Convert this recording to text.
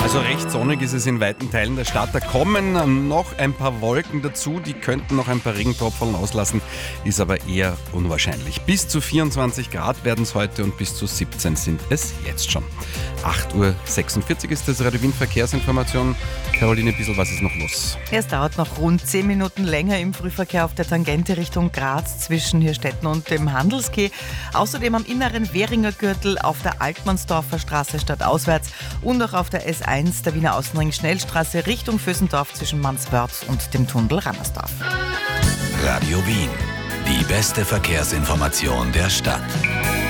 Also recht sonnig ist es in weiten Teilen der Stadt. Da kommen noch ein paar Wolken dazu, die könnten noch ein paar Regentropfen auslassen, ist aber eher unwahrscheinlich. Bis zu 24 Grad werden es heute und bis zu 17 sind es jetzt schon. 8.46 Uhr ist das Radio Wien Verkehrsinformation. Caroline, ein bisschen was ist noch los? Es dauert noch rund 10 Minuten länger im Frühverkehr auf der Tangente Richtung Graz zwischen Hirstetten und dem Handelskeh. Außerdem am inneren Währinger Gürtel auf der Altmannsdorfer Straße stadtauswärts und auch auf der S1 der Wiener Außenring Schnellstraße Richtung Vösendorf zwischen Manswörth und dem Tunnel Rannersdorf. Radio Wien, die beste Verkehrsinformation der Stadt.